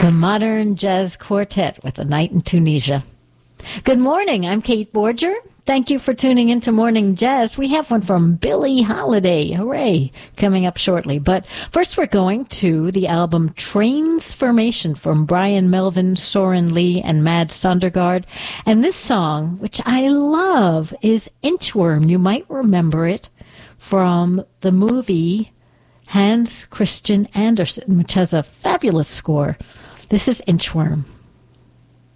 The Modern Jazz Quartet with A Night in Tunisia. Good morning, I'm Kate Borger. Thank you for tuning into Morning Jazz. We have one from Billie Holiday, hooray, coming up shortly. But first we're going to the album Transformation from Brian Melvin, Soren Lee, and Mads Sondergaard. And this song, which I love, is Inchworm. You might remember it from the movie Hans Christian Andersen, which has a fabulous score. This is Inchworm.